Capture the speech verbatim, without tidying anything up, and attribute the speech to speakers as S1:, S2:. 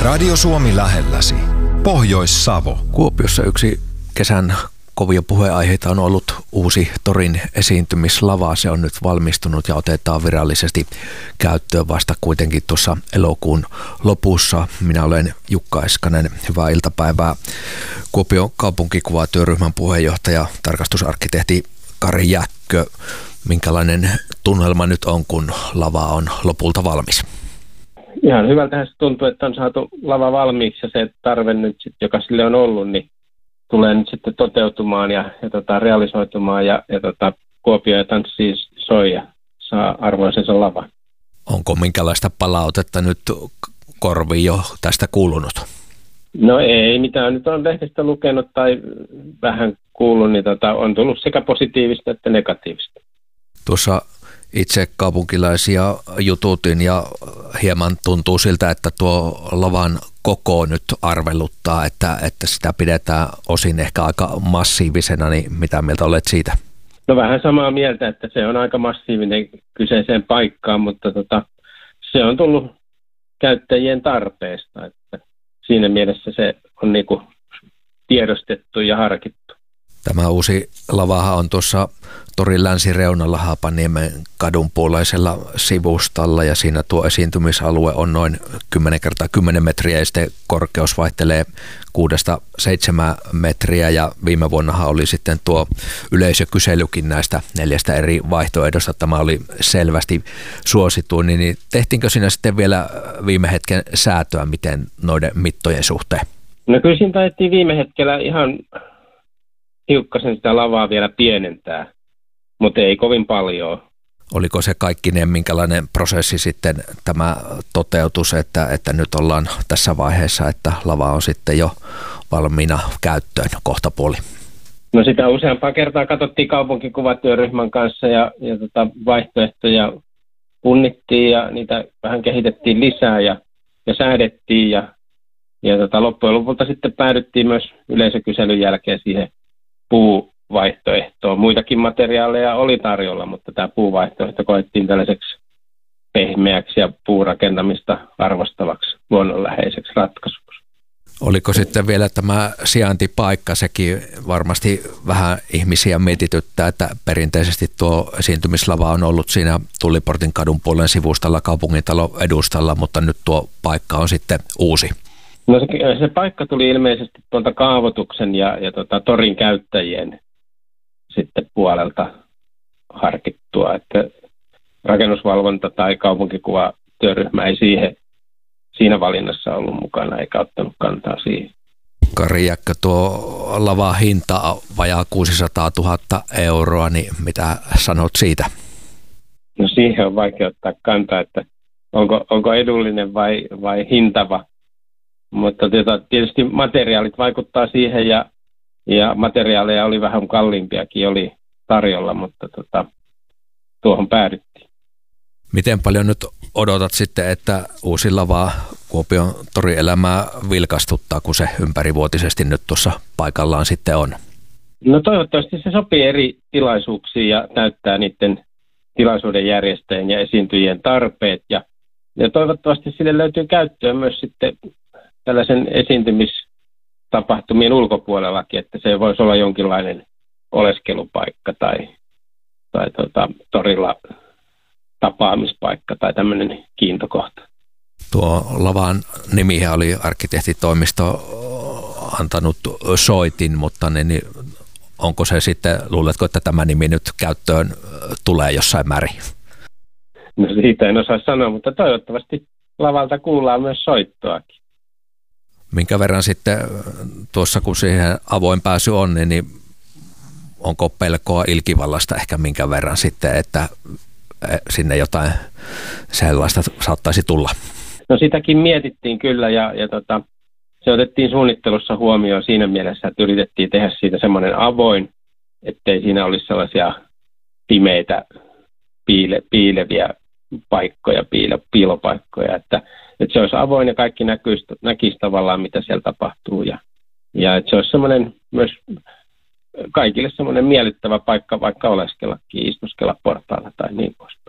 S1: Radio Suomi lähelläsi. Pohjois-Savo.
S2: Kuopiossa yksi kesän kovia puheenaiheita on ollut uusi Torin esiintymislava. Se on nyt valmistunut ja otetaan virallisesti käyttöön vasta kuitenkin tuossa elokuun lopussa. Minä olen Jukka Eskanen. Hyvää iltapäivää. Kuopion kaupunkikuvatyöryhmän puheenjohtaja, tarkastusarkkitehti Kari Jäkkö. Minkälainen tunnelma nyt on, kun lava on lopulta valmis?
S3: Ihan hyvältähän se tuntuu, että on saatu lava valmiiksi ja se tarve nyt, sit, joka sille on ollut, niin tulee nyt sitten toteutumaan ja, ja tota, realisoitumaan ja, ja tota, Kuopio ja tanssii soi ja saa arvoisensa lavan.
S2: Onko minkälaista palautetta nyt korviin jo tästä kuulunut?
S3: No ei mitään. Nyt on lehdistä lukenut tai vähän kuullut, niin tota, on tullut sekä positiivista että negatiivista.
S2: Tuossa itse kaupunkilaisia jututin ja hieman tuntuu siltä, että tuo lavan koko nyt arveluttaa, että, että sitä pidetään osin ehkä aika massiivisena, niin mitä mieltä olet siitä?
S3: No vähän samaa mieltä, että se on aika massiivinen kyseiseen paikkaan, mutta tota, se on tullut käyttäjien tarpeesta, että siinä mielessä se on niinku tiedostettu ja harkittu.
S2: Tämä uusi lavahan on tuossa Torin länsireunalla Haapaniemen kadun puoleisella sivustalla ja siinä tuo esiintymisalue on noin kymmenen kertaa kymmenen metriä ja sitten korkeus vaihtelee kuudesta seitsemään metriä ja viime vuonnahan oli sitten tuo yleisökyselykin näistä neljästä eri vaihtoehdosta. Tämä oli selvästi suosituin, niin tehtiinkö siinä sitten vielä viime hetken säätöä miten noiden mittojen suhteen?
S3: No kyllä siinä taidettiin viime hetkellä ihan hiukkasen sitä lavaa vielä pienentää, mutta ei kovin paljon.
S2: Oliko se kaikkineen minkälainen prosessi sitten tämä toteutus, että, että nyt ollaan tässä vaiheessa, että lava on sitten jo valmiina käyttöön kohtapuoli?
S3: No sitä useampaa kertaa katsottiin kaupunkikuvatyöryhmän kanssa ja, ja tota vaihtoehtoja punnittiin ja niitä vähän kehitettiin lisää ja, ja säädettiin ja, ja tota loppujen lopulta sitten päädyttiin myös yleisökyselyn jälkeen siihen puuvaihtoehtoon. Muitakin materiaaleja oli tarjolla, mutta tämä puuvaihtoehto koettiin tällaiseksi pehmeäksi ja puurakentamista arvostavaksi luonnonläheiseksi ratkaisuksi.
S2: Oliko sitten vielä tämä sijaintipaikka, sekin varmasti vähän ihmisiä mietityttää, että perinteisesti tuo esiintymislava on ollut siinä Tulliportin kadun puolen sivustalla kaupungintalon edustalla, mutta nyt tuo paikka on sitten uusi.
S3: No se, se paikka tuli ilmeisesti tuolta kaavoituksen ja, ja tota, Torin käyttäjien sitten puolelta harkittua, että rakennusvalvonta tai kaupunkikuvatyöryhmä ei siihen, siinä valinnassa ollut mukana eikä ottanut kantaa siihen.
S2: Kari Jäkkö, tuo lava hinta on vajaa kuusisataatuhatta euroa, niin mitä sanot siitä?
S3: No siihen on vaikea ottaa kantaa, että onko, onko edullinen vai, vai hintava. Mutta tietysti materiaalit vaikuttaa siihen ja, ja materiaaleja oli vähän kalliimpiakin oli tarjolla, mutta tota, tuohon päädyttiin.
S2: Miten paljon nyt odotat sitten, että uusi lava Kuopion torielämää vilkastuttaa, kun se ympärivuotisesti nyt tuossa paikallaan sitten on?
S3: No toivottavasti se sopii eri tilaisuuksiin ja täyttää niiden tilaisuuden järjestäjien ja esiintyjien tarpeet ja, ja toivottavasti sille löytyy käyttöä myös sitten tällaisen esiintymistapahtumien ulkopuolellakin, että se voisi olla jonkinlainen oleskelupaikka tai, tai tota, torilla tapaamispaikka tai tämmöinen kiintokohta.
S2: Tuo lavan nimihän oli arkkitehtitoimisto antanut Soitin, mutta niin onko se sitten, luuletko, että tämä nimi nyt käyttöön tulee jossain määrin?
S3: No siitä en osaa sanoa, mutta toivottavasti lavalta kuullaan myös soittoakin.
S2: Minkä verran sitten tuossa, kun siihen avoin pääsy on, niin onko pelkoa ilkivallasta ehkä minkä verran sitten, että sinne jotain sellaista saattaisi tulla?
S3: No sitäkin mietittiin kyllä ja, ja tota, se otettiin suunnittelussa huomioon siinä mielessä, että yritettiin tehdä siitä semmoinen avoin, ettei siinä olisi sellaisia pimeitä piile, piileviä paikkoja, piile, piilopaikkoja, että että se olisi avoin ja kaikki näkyisi, näkisi tavallaan, mitä siellä tapahtuu. Ja, ja että se olisi semmoinen myös kaikille semmoinen miellyttävä paikka, vaikka oleskellakin, istuskella portailla tai niin pois.